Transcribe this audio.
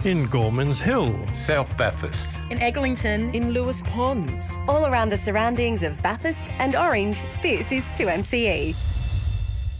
In Gormans Hill. South Bathurst. In Eglinton. In Lewis Ponds. All around the surroundings of Bathurst and Orange, this is 2MCE.